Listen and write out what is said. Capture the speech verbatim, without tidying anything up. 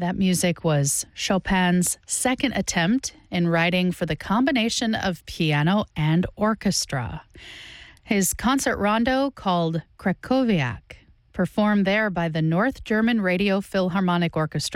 That music was Chopin's second attempt in writing for the combination of piano and orchestra. His concert rondo, called Krakowiak, performed there by the North German Radio Philharmonic Orchestra,